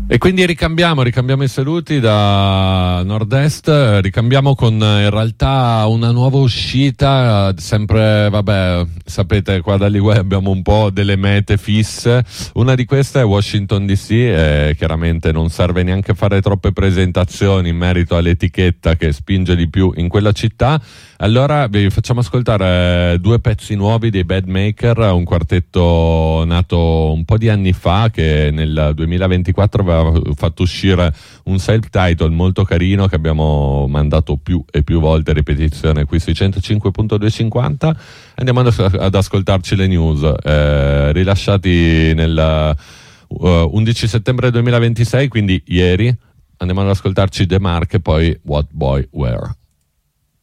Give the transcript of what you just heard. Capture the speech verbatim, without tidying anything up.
E quindi ricambiamo, ricambiamo i saluti da nord-est, ricambiamo con in realtà una nuova uscita, sempre, vabbè, sapete qua da Ligure abbiamo un po' delle mete fisse, una di queste è Washington D C e chiaramente non serve neanche fare troppe presentazioni in merito all'etichetta che spinge di più in quella città. Allora vi facciamo ascoltare due pezzi nuovi dei Badmaker, un quartetto nato un po' di anni fa che nel duemilaventiquattro aveva fatto uscire un self-title molto carino che abbiamo mandato più e più volte a ripetizione qui sui centocinque punto duecentocinquanta. Andiamo ad, ad ascoltarci le news eh, rilasciati nel uh, undici settembre duemilaventisei, quindi ieri. Andiamo ad ascoltarci The Mark e poi What Boy Where.